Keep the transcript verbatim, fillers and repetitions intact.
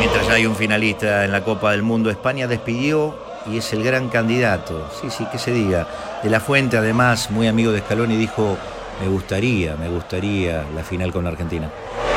Mientras ya hay un finalista en la Copa del Mundo, España despidió y es el gran candidato. Sí, sí, que se diga. De la Fuente, además, muy amigo de Scaloni, dijo: me gustaría, me gustaría la final con la Argentina.